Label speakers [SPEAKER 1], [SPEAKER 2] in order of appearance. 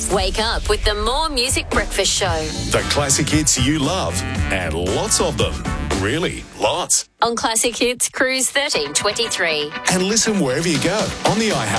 [SPEAKER 1] Wake up with the More Music Breakfast Show.
[SPEAKER 2] The classic hits you love, and lots of them. Really, lots.
[SPEAKER 1] On Classic Hits Cruise 1323.
[SPEAKER 2] And listen wherever you go on the iHeart